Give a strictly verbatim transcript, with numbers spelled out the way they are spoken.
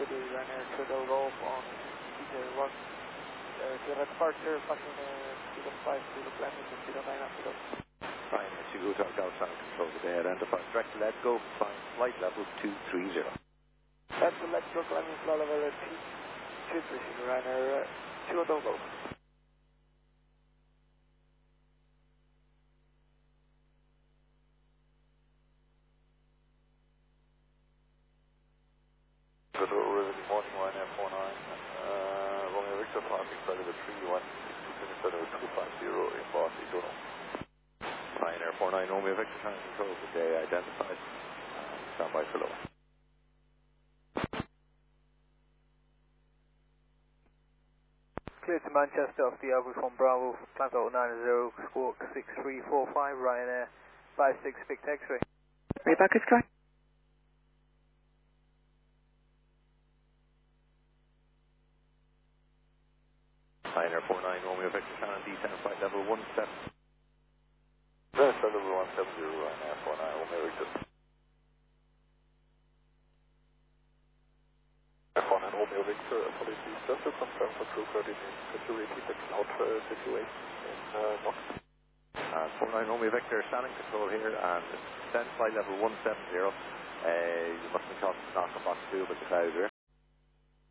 City, Ryanair Trudeau Golf on T J one. Uh, to the departure, passing uh, speed of five, speed of landing, and speed of nine after that. Ryanair two go to Golf Sound Control today, identified direct let's go, flying flight level two three zero. That's the let's go, climbing flight level two three zero, Ryanair two Golf Golf. Good early morning, Ryanair four nine, uh, Romeo Victor, passing flight level three one, descending flight level two five zero, inbound Econo. Ryanair four nine, Romeo Victor, Sound Control today, identified, uh, stand by for low. Clear to Manchester off the Alpha from Bravo, climb total nine zero, squawk six three four five, Ryanair five six, Victor X-ray. Payback is correct. Ryanair four nine, Romeo Victor, Shannon, descend flight level one seven. That's flight level one seven zero, Ryanair four nine, Romeo Victor. four nine, Romeo Victor, apologies, just to confirm for crew coordinates, could you repeat the cloud uh, situation in uh, Knox? Uh, four nine, Romeo Victor, Shannon Control here, and descend flight level one seven zero. Uh, you must be talking to knock on box two, but the clouds here.